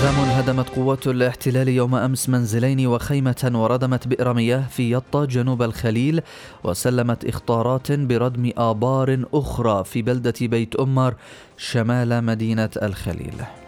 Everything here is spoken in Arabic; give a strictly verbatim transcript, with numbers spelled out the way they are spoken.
أحزاب هدمت قوات الاحتلال يوم أمس منزلين وخيمة وردمت بئر مياه في يطا جنوب الخليل، وسلمت إخطارات بردم آبار أخرى في بلدة بيت أمر شمال مدينة الخليل.